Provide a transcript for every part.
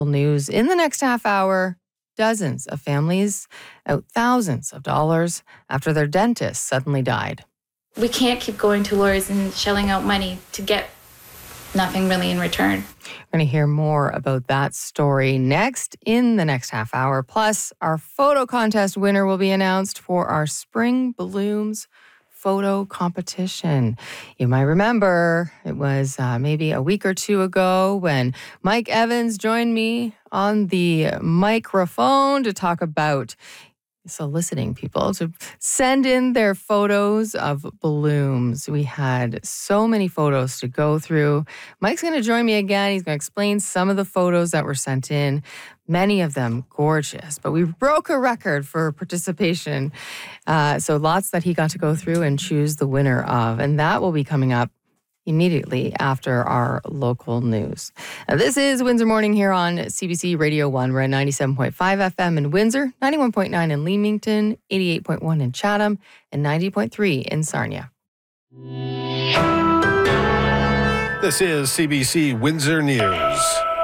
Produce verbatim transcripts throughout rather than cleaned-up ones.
News in the next half hour. Dozens of families out thousands of dollars after their dentist suddenly died. We can't keep going to lawyers and shelling out money to get nothing really in return. We're going to hear more about that story next in the next half hour. Plus, our photo contest winner will be announced for our Spring Blooms photo competition. You might remember it was uh, maybe a week or two ago when Mike Evans joined me on the microphone to talk about soliciting people to send in their photos of blooms. We had so many photos to go through. Mike's going to join me again. He's going to explain some of the photos that were sent in, many of them gorgeous, but we broke a record for participation. Uh, so lots that he got to go through and choose the winner of, and that will be coming up immediately after our local news. Now, this is Windsor Morning here on C B C Radio one. We're at ninety-seven point five F M in Windsor, ninety-one point nine in Leamington, eighty-eight point one in Chatham, and ninety point three in Sarnia. This is C B C Windsor News.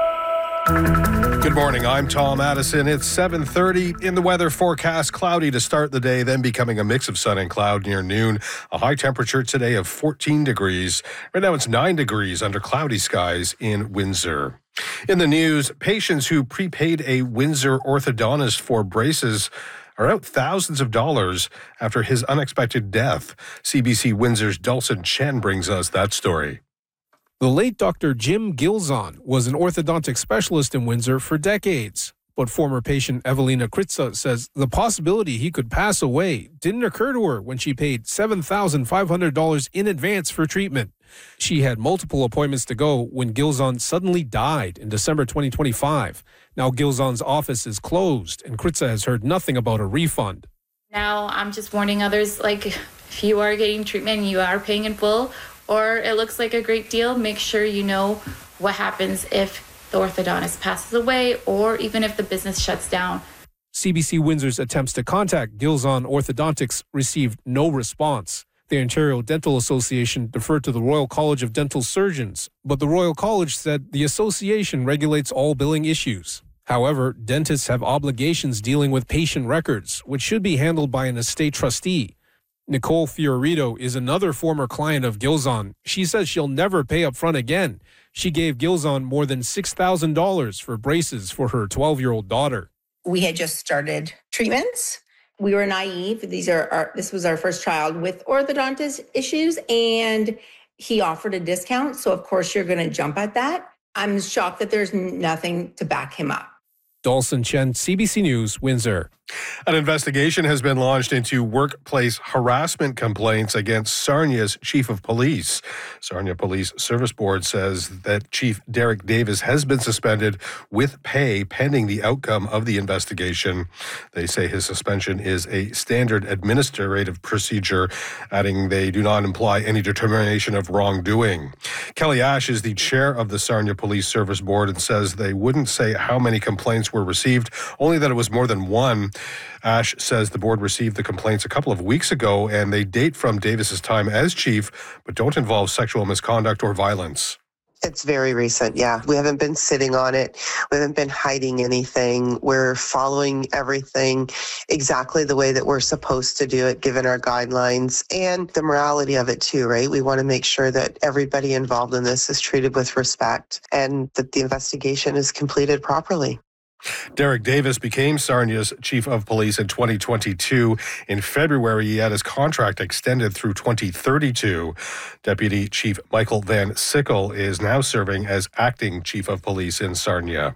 Good morning, I'm Tom Addison. It's seven thirty. In the weather forecast, cloudy to start the day, then becoming a mix of sun and cloud near noon. A high temperature today of fourteen degrees. Right now it's nine degrees under cloudy skies in Windsor. In the news, patients who prepaid a Windsor orthodontist for braces are out thousands of dollars after his unexpected death. C B C Windsor's Dulcin Chen brings us that story. The late Doctor Jim Gilzon was an orthodontic specialist in Windsor for decades. But former patient Evelina Kritza says the possibility he could pass away didn't occur to her when she paid seven thousand five hundred dollars in advance for treatment. She had multiple appointments to go when Gilzon suddenly died in December twenty twenty-five. Now Gilzon's office is closed and Kritza has heard nothing about a refund. Now I'm just warning others, like, if you are getting treatment and you are paying in full, or it looks like a great deal, make sure you know what happens if the orthodontist passes away or even if the business shuts down. C B C Windsor's attempts to contact Gilzon Orthodontics received no response. The Ontario Dental Association deferred to the Royal College of Dental Surgeons, but the Royal College said the association regulates all billing issues. However, dentists have obligations dealing with patient records, which should be handled by an estate trustee. Nicole Fiorito is another former client of Gilzon. She says she'll never pay up front again. She gave Gilzon more than six thousand dollars for braces for her twelve-year-old daughter. We had just started treatments. We were naive. These are our, this was our first child with orthodontist issues, and he offered a discount. So, of course, you're going to jump at that. I'm shocked that there's nothing to back him up. Dulcin Chen, C B C News, Windsor. An investigation has been launched into workplace harassment complaints against Sarnia's chief of police. Sarnia Police Service Board says that Chief Derek Davis has been suspended with pay pending the outcome of the investigation. They say his suspension is a standard administrative procedure, adding they do not imply any determination of wrongdoing. Kelly Ash is the chair of the Sarnia Police Service Board and says they wouldn't say how many complaints were received, only that it was more than one. Ash says the board received the complaints a couple of weeks ago and they date from Davis's time as chief, but don't involve sexual misconduct or violence. It's very recent, yeah. We haven't been sitting on it. We haven't been hiding anything. We're following everything exactly the way that we're supposed to do it, given our guidelines and the morality of it too, right? We want to make sure that everybody involved in this is treated with respect and that the investigation is completed properly. Derek Davis became Sarnia's chief of police in twenty twenty-two. In February, he had his contract extended through twenty thirty-two. Deputy Chief Michael Van Sickle is now serving as acting chief of police in Sarnia.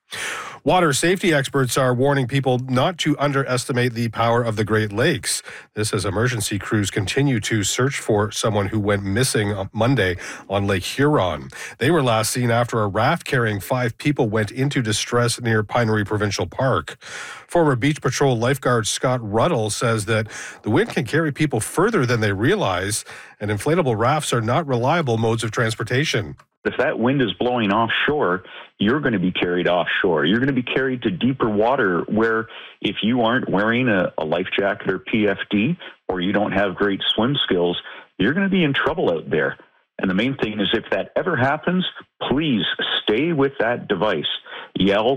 Water safety experts are warning people not to underestimate the power of the Great Lakes. This as emergency crews continue to search for someone who went missing on Monday on Lake Huron. They were last seen after a raft carrying five people went into distress near Pinery Provincial Park. Former Beach Patrol lifeguard Scott Ruddle says that the wind can carry people further than they realize, and inflatable rafts are not reliable modes of transportation. If that wind is blowing offshore, you're going to be carried offshore. You're going to be carried to deeper water where if you aren't wearing a, a life jacket or P F D or you don't have great swim skills, you're going to be in trouble out there. And the main thing is if that ever happens, please stay with that device. Yell,